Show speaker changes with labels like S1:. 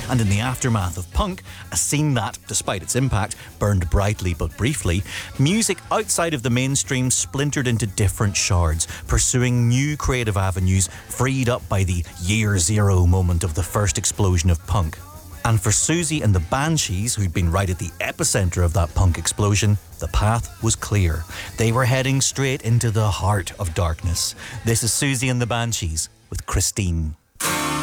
S1: And in the aftermath of punk, a scene that, despite its impact, burned brightly but briefly, music outside of the mainstream splintered into different shards, pursuing new creative avenues freed up by the year zero moment of the first explosion of punk. And for Siouxsie and the Banshees, who'd been right at the epicenter of that punk explosion, the path was clear. They were heading straight into the heart of darkness. This is Siouxsie and the Banshees with Christine.